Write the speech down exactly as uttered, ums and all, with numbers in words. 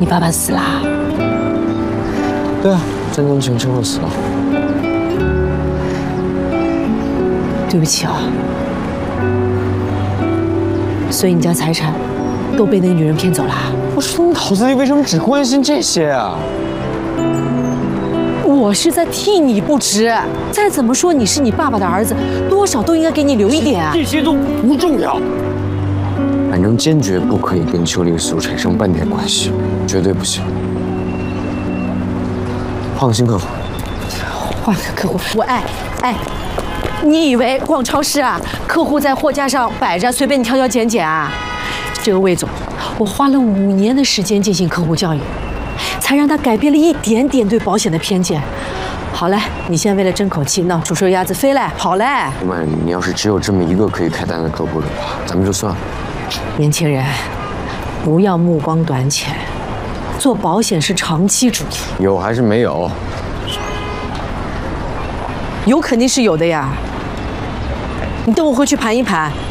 你爸爸死啦？ 对啊，三年前车祸死了。 对不起啊。所以你家财产都被那个女人骗走啦？ 我说你脑子里为什么只关心这些啊？ 我是在替你不值。再怎么说，你是你爸爸的儿子，多少都应该给你留一点啊。 这些都不重要。 反正坚决不可以跟邱丽素产生半点关系，绝对不行。换个新客户， 换个客户，我哎哎，你以为逛超市啊，客户在货架上摆着，随便你挑挑拣拣啊？这个魏总，我花了五年的时间进行客户教育，才让他改变了一点点对保险的偏见。好嘞，你现在为了争口气，闹煮熟鸭子飞嘞，跑嘞！ 另外，你要是只有这么一个可以开单的客户的话，咱们就算了。 年轻人，不要目光短浅，做保险是长期主义。 有还是没有？ 有肯定是有的呀。你等我回去盘一盘，